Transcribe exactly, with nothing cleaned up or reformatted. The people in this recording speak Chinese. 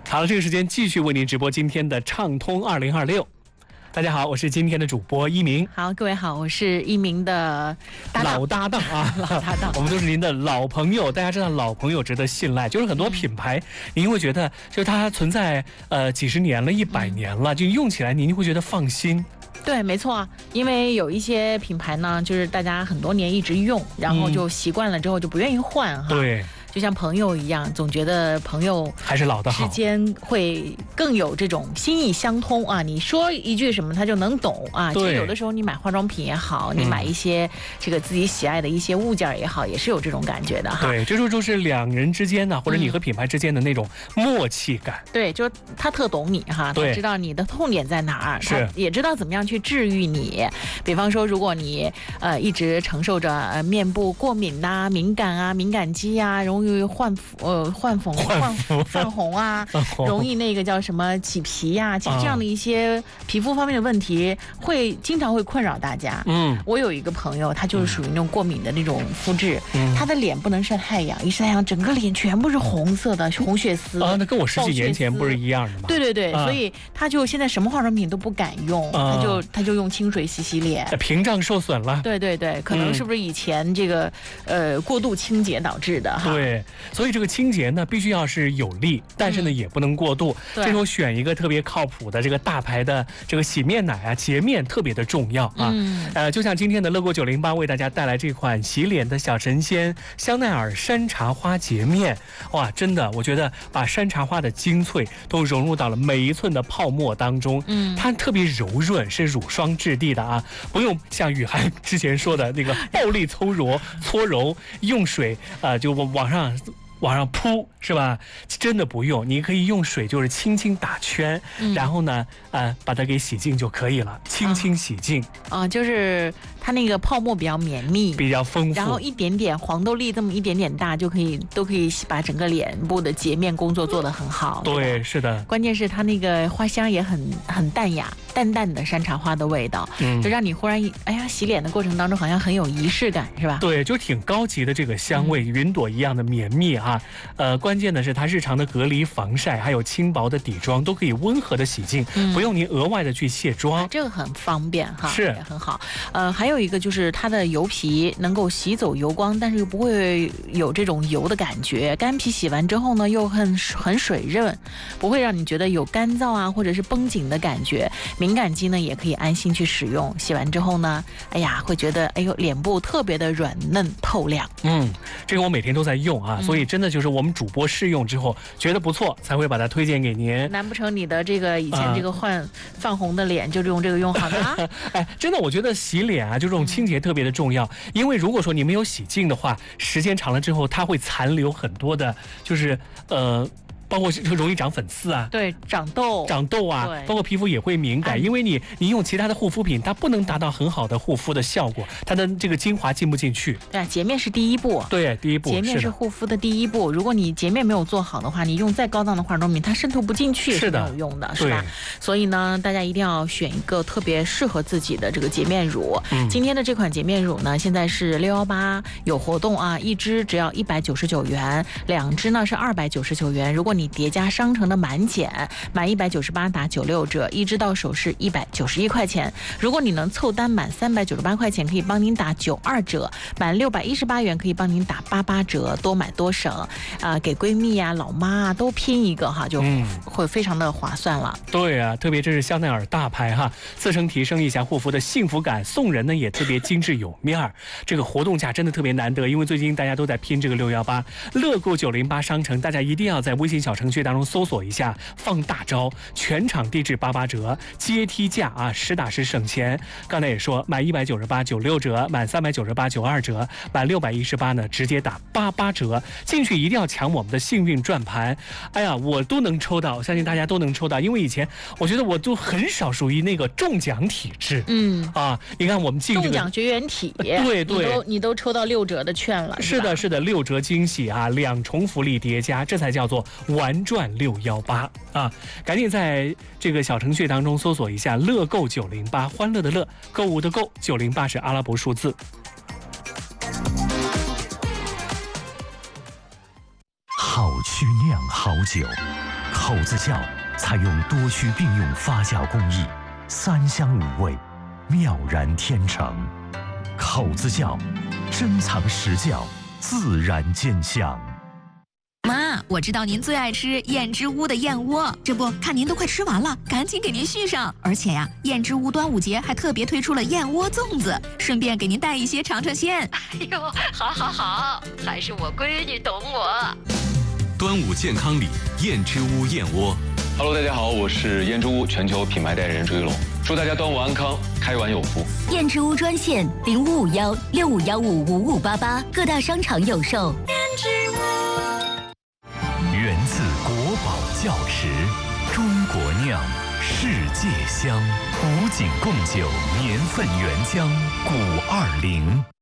好了，这个时间继续为您直播今天的畅通二零二六。大家好，我是今天的主播一鸣。 好，各位好，我是一鸣的搭档老搭档啊， 老搭档， 我们都是您的老朋友。大家知道，老朋友值得信赖，就是很多品牌，您会觉得就是它存在呃几十年了、一百年了，就用起来您会觉得放心。 对，没错啊，因为有一些品牌呢，就是大家很多年一直用，然后就习惯了之后就不愿意换哈。 对。 就像朋友一样，总觉得朋友还是老的好， 之间会更有这种心意相通啊。你说一句什么，他就能懂啊。其实有的时候你买化妆品也好，你买一些这个自己喜爱的一些物件也好，也是有这种感觉的哈。 对，这就就是两人之间呢，或者你和品牌之间的那种默契感。 嗯、对，就是他特懂你哈，他知道你的痛点在哪儿，他也知道怎么样去治愈你。比方说，如果你呃一直承受着呃面部过敏呐、啊、敏感啊、敏感肌啊，容易换呃换粉换泛红啊，容易那个叫什么起皮呀、啊，其实这样的一些皮肤方面的问题会经常会困扰大家。嗯，我有一个朋友，他就是属于那种过敏的那种肤质，嗯、他的脸不能晒太阳，一晒太阳整个脸全部是红色的红血丝啊，那跟我十几年前不是一样的吗？ 对对对，啊、所以他就现在什么化妆品都不敢用，啊、他就他就用清水洗洗脸， 屏障受损了。 对对对，可能是不是以前这个、嗯、呃过度清洁导致的哈？ 对。所以这个清洁呢，必须要是有力，但是呢，也不能过度。嗯、这时候选一个特别靠谱的这个大牌的这个洗面奶啊，洁面特别的重要啊。嗯、呃，就像今天的乐购九零八为大家带来这款洗脸的小神仙香奈儿山茶花洁面，哇，真的，我觉得把山茶花的精粹都融入到了每一寸的泡沫当中。嗯，它特别柔润，是乳霜质地的啊，不用像雨涵之前说的那个暴力搓揉搓揉，用水啊、呃、就往上。往上扑是吧？真的不用，你可以用水就是轻轻打圈，嗯、然后呢，呃，把它给洗净就可以了，轻轻洗净。 啊、呃，就是它那个泡沫比较绵密， 比较丰富， 然后一点点黄豆粒这么一点点大，就可以都可以把整个脸部的洁面工作做得很好。 对，对是的。 关键是它那个花香也很很淡雅，淡淡的山茶花的味道，嗯，就让你忽然哎呀，洗脸的过程当中好像很有仪式感，是吧？ 对，就挺高级的这个香味，嗯、云朵一样的绵密啊。啊，呃，关键的是它日常的隔离、防晒，还有轻薄的底妆都可以温和的洗净，嗯、不用您额外的去卸妆， 啊、这个很方便哈， 是也很好。呃，还有一个就是它的油皮能够洗走油光，但是又不会有这种油的感觉。干皮洗完之后呢，又很很水润，不会让你觉得有干燥啊或者是绷紧的感觉。敏感肌呢也可以安心去使用，洗完之后呢，哎呀，会觉得哎呦脸部特别的软嫩透亮。 嗯，这个我每天都在用啊，嗯、所以真的就是我们主播试用之后觉得不错，才会把它推荐给您。 难不成你的这个以前这个换泛红的脸就是用这个用好的啊？ 哎，真的，我觉得洗脸啊，就这种清洁特别的重要，嗯、因为如果说你没有洗净的话，时间长了之后，它会残留很多的，就是呃。包括容易长粉刺啊， 对，长痘， 长痘啊，包括皮肤也会敏感，因为你你用其他的护肤品，它不能达到很好的护肤的效果，它的这个精华进不进去。 对，洁面是第一步， 对，第一步， 洁面是护肤的第一步。如果你洁面没有做好的话，你用再高档的化妆品，它渗透不进去，是没有用的，是吧？所以呢，大家一定要选一个特别适合自己的这个洁面乳。嗯、今天的这款洁面乳呢，现在是六幺八有活动啊，一支只要一百九十九元，两支呢是二百九十九元。如果你叠加商城的满减，满一百九十八打九六折，一支到手是一百九十一块钱。如果你能凑单满三百九十八块钱，可以帮您打九二折；满六百一十八元可以帮您打八八折，多买多省。啊、呃，给闺蜜啊、老妈啊都拼一个哈，就会非常的划算了。 嗯、对啊，特别这是香奈儿大牌哈，自身提升一下护肤的幸福感，送人呢也特别精致有面儿。这个活动价真的特别难得，因为最近大家都在拼这个六幺八乐购九零八商城，大家一定要在微信小程序当中搜索一下，放大招，全场低至八八折，阶梯价啊，实打实省钱。刚才也说，满一百九十八九六折，满三百九十八九二折，满六百一十八呢直接打八八折。进去一定要抢我们的幸运转盘，哎呀，我都能抽到，我相信大家都能抽到，因为以前我觉得我都很少属于那个中奖体质。嗯啊，你看我们进这个中奖绝缘体， 对对， 你都你都抽到六折的券了， 是的，是的，六折惊喜啊，两重福利叠加，这才叫做玩转六幺八啊！赶紧在这个小程序当中搜索一下乐购九零八，欢乐的乐，购物的购，九零八是阿拉伯数字。 好曲酿好酒， 口子窖采用多须并用发酵工艺，三香五味，妙然天成。口子窖，珍藏实窖，自然见香。 妈，我知道您最爱吃燕之屋的燕窝，这不看您都快吃完了，赶紧给您续上。而且呀，燕之屋端午节还特别推出了燕窝粽子，顺便给您带一些尝尝鲜。 哎呦，好好好，还是我闺女懂我。 端午健康礼，燕之屋燕窝。 Hello， 大家好，我是燕之屋全球品牌代言人朱一龙，祝大家端午安康，开碗有福。 燕之屋专线零五五幺六五幺五五五八八，各大商场有售。燕之屋。 源自国宝窖池，中国酿，世界香，古井贡酒年份原浆，古二零。